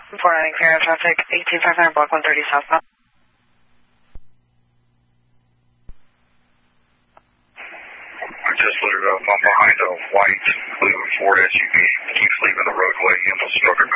490 clear of traffic, 18500 block 130 southbound. I just loaded up. I'm behind a white Cleveland Ford SUV. Keeps leaving the roadway. Almost struck a